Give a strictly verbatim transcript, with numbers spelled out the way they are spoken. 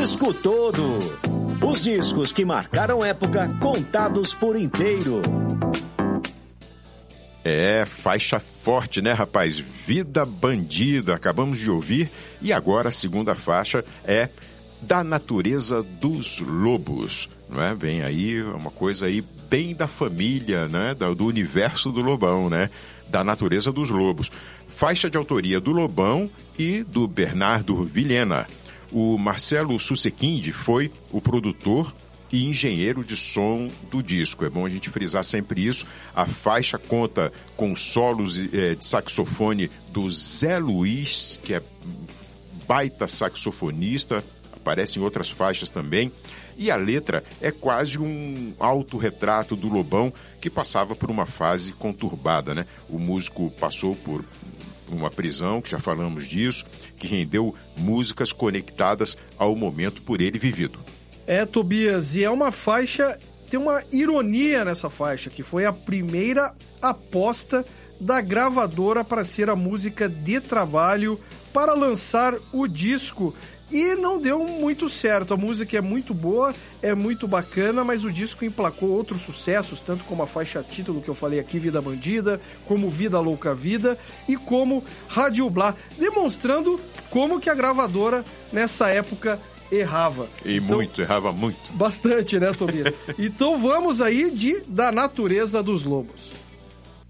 disco todo. Os discos que marcaram época, contados por inteiro. É, faixa forte, né, rapaz? Vida Bandida, acabamos de ouvir. E agora a segunda faixa é Da Natureza dos Lobos, não é? Vem aí uma coisa aí bem da família, né? Do universo do Lobão, né? Da Natureza dos Lobos. Faixa de autoria do Lobão e do Bernardo Vilhena. O Marcelo Susequinde foi o produtor e engenheiro de som do disco. É bom a gente frisar sempre isso. A faixa conta com solos eh, de saxofone do Zé Luiz, que é baita saxofonista, aparece em outras faixas também. E a letra é quase um autorretrato do Lobão, que passava por uma fase conturbada, né? O músico passou por uma prisão, que já falamos disso, que rendeu músicas conectadas ao momento por ele vivido. É, Tobias, e é uma faixa, tem uma ironia nessa faixa, que foi a primeira aposta da gravadora para ser a música de trabalho para lançar o disco. E não deu muito certo. A música é muito boa, é muito bacana, mas o disco emplacou outros sucessos, tanto como a faixa título que eu falei aqui, Vida Bandida, como Vida Louca Vida e como Rádio Blá, demonstrando como que a gravadora nessa época errava. E então, muito, errava muito. Bastante, né, Tobias? Então vamos aí de Da Natureza dos Lobos.